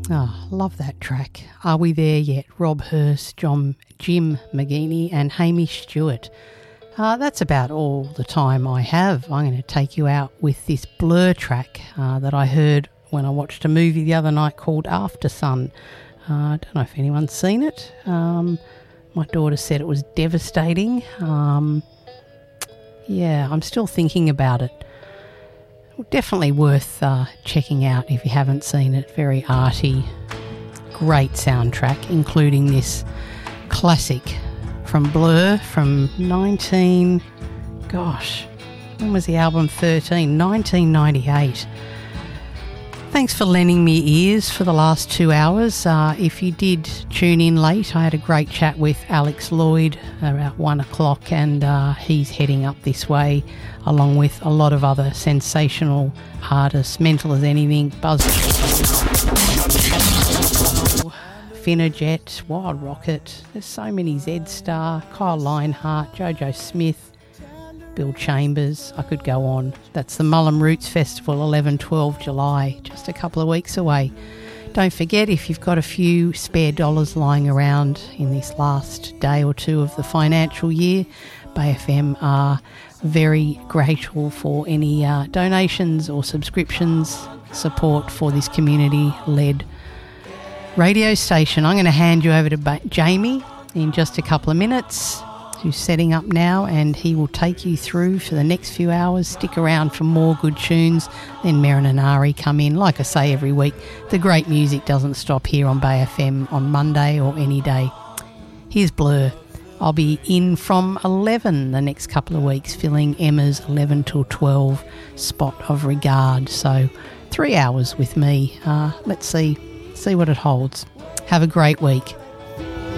Oh, love that track. Are We There Yet? Rob Hurst, Jim McGeaney and Hamish Stewart. That's about all the time I have. I'm going to take you out with this Blur track that I heard when I watched a movie the other night called After Sun. I don't know if anyone's seen it. My daughter said it was devastating. I'm still thinking about it. Definitely worth checking out if you haven't seen it. Very arty, great soundtrack, including this classic from Blur from when was the album? 1998. Thanks for lending me ears for the last 2 hours. If you did tune in late, I had a great chat with Alex Lloyd about 1 o'clock, and he's heading up this way along with a lot of other sensational artists. Mental as Anything, Buzz, Finnerjet, Wild Rocket. There's so many. Zed Star, Kyle Lionheart, Jojo Smith, Bill Chambers. I could go on. That's the Mullum Roots Festival, 11-12 July, just a couple of weeks away. Don't forget, if you've got a few spare dollars lying around in this last day or two of the financial year, Bay FM are very grateful for any donations or subscriptions, support for this community-led radio station. I'm going to hand you over to Jamie in just a couple of minutes, who's setting up now, and he will take you through for the next few hours. Stick around for more good tunes. Then Merrin and Ari come in. Like I say every week, the great music doesn't stop here on Bay FM on Monday or any day. Here's Blur. I'll be in from 11 the next couple of weeks, filling Emma's 11 till 12 spot of regard. So 3 hours with me. Let's see what it holds. Have a great week.